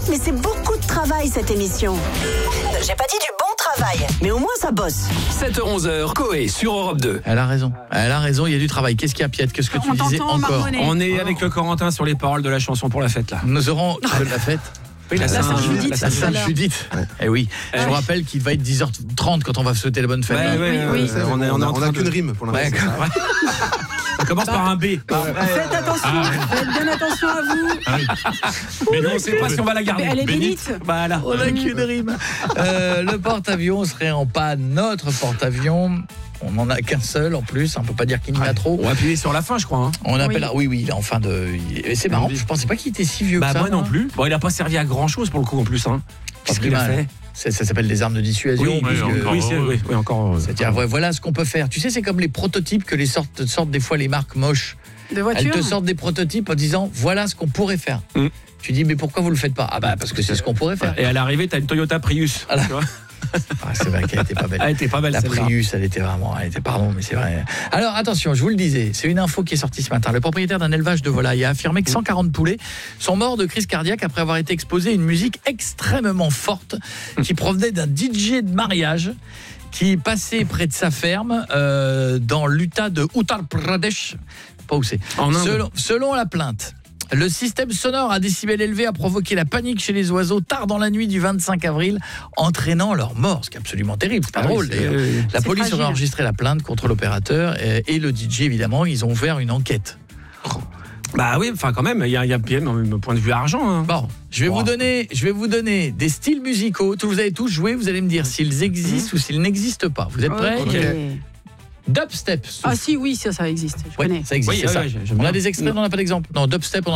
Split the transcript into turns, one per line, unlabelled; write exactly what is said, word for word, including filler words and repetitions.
mais c'est beaucoup de travail cette émission. J'ai pas dit du bon travail, mais au moins ça bosse.
sept heures onze, Coé sur Europe deux.
Elle a raison, elle a raison, il y a du travail. Qu'est-ce qu'il y a, Piette? Qu'est-ce que tu
On
disais
t'entend,
encore?
Marmonnet.
On est avec le Corentin sur les paroles de la chanson pour la fête là.
Nous aurons de la fête.
Oui, la
La Saint-Judith,
la
La
tout à l'heure.
Sainte-Judith. Eh oui. Je vous rappelle qu'il va être dix heures trente quand on va souhaiter la bonne fête.
Ouais, ouais,
oui,
ouais,
oui.
on est- on est en
on
train
a
de-
qu'une rime pour
Ouais,
l'instant.
On commence par un B.
Faites attention, faites bien attention à vous.
Mais non, on sait pas si on va la garder.
Mais elle est bénite.
Voilà.
On a qu'une rime. Euh, le porte-avions serait en panne. Notre porte-avions, on n'en a qu'un seul en plus. On peut pas dire qu'il y en a trop.
On va appuyer sur la fin, je crois. Hein.
On appelle.
Oui.
Oui, oui, il est en fin de. Et c'est marrant. Je pensais pas qu'il était si vieux
Bah
que ça.
moi non plus. Bon, il a pas servi à grand chose pour le coup en plus. Hein. Qu'est-ce qu'il a fait?
Ça, ça s'appelle des armes de dissuasion.
Oui,
puisque-
oui, oui, c'est- oui, oui, encore. euh,
C'est-à-dire, ouais, voilà ce qu'on peut faire. Tu sais, c'est comme les prototypes que les sortent, sortent des fois les marques moches.
De
Elles
voiture.
te sortent des prototypes en disant voilà ce qu'on pourrait faire.
Mm.
Tu dis mais pourquoi vous le faites pas? Ah bah parce que c'est ce qu'on pourrait faire.
Et à l'arrivée, t'as une Toyota Prius.
Voilà.
Tu vois.
Ah, c'est vrai qu'elle était pas belle.
Elle était pas belle
La
celle-là.
Prius, elle était vraiment, elle était, pardon, mais c'est vrai. Alors attention, je vous le disais, c'est une info qui est sortie ce matin. Le propriétaire d'un élevage de volailles a affirmé que cent quarante poulets sont morts de crise cardiaque après avoir été exposés à une musique extrêmement forte qui provenait d'un D J de mariage qui passait près de sa ferme euh, dans l'Utah de Uttar Pradesh. Pas où c'est.
En Inde.
Selon, selon la plainte, le système sonore à décibels élevés a provoqué la panique chez les oiseaux tard dans la nuit du vingt-cinq avril, entraînant leur mort, ce qui est absolument terrible, c'est pas
Ah oui,
drôle
c'est-
d'ailleurs.
euh,
La
C'est
police
fragile.
aurait enregistré la plainte contre l'opérateur et, et le D J évidemment, ils ont ouvert une enquête.
Bah oui, enfin quand même, il y a, il y a bien un point de vue argent. Hein.
Bon, je vais
Wow.
vous donner, je vais vous donner des styles musicaux. Vous allez tous jouer, vous allez me dire s'ils existent ou s'ils n'existent pas. Vous êtes prêts?
Ok.
Dubstep.
Ah si, oui, ça, ça existe. Je
Ouais,
connais.
ça existe,
Oui,
c'est
oui,
ça.
oui, j'aime
On a
bien.
des extraits, on n'a pas d'exemple. Non, dubstep, on en